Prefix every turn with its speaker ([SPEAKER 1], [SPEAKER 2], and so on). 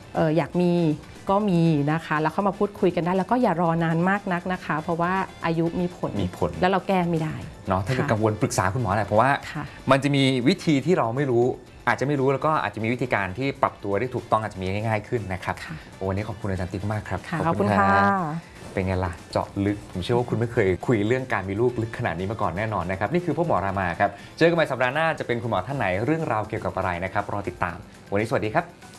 [SPEAKER 1] อยากมีก็มีนะคะแล้วเข้ามาพูดคุยกันได้แล้วก็อย่ารอนานมากนักนะคะเพราะว่าอายุมีผลแล้วเราแก้ไม่ได้
[SPEAKER 2] เนาะถ้าเกิดกังวลปรึกษาคุณหมอแหละเพราะว่ามันจะมีวิธีที่เราไม่รู้อาจจะไม่รู้แล้วก็อาจจะมีวิธีการที่ปรับตัวได้ถูกต้องอาจจะมีง่ายๆขึ้นนะครับวันนี้ขอบคุณอาจารย์ติ๊กมากครับ
[SPEAKER 1] ขอบคุณค่ะ
[SPEAKER 2] เป็นไงล่ะเจาะลึกผมเชื่อว่าคุณไม่เคยคุยเรื่องการมีลูกลึกขนาดนี้มาก่อนแน่นอนนะครับนี่คือพ่อหมอรามาครับเจอกันใหม่สัปดาห์หน้าจะเป็นคุณหมอท่านไหนเรื่องราวเกี่ยวกับอะไรนะครับรอติดตามวันนี้สวัสดีครับ